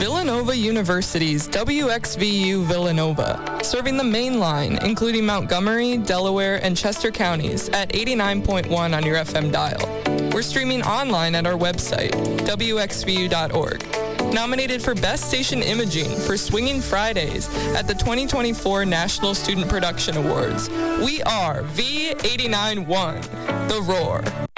Villanova University's WXVU Villanova, serving the main line, including Montgomery, Delaware, and Chester counties at 89.1 on your FM dial. We're streaming online at our website, wxvu.org. Nominated for Best Station Imaging for Swinging Fridays at the 2024 National Student Production Awards. We are V89.1, The Roar.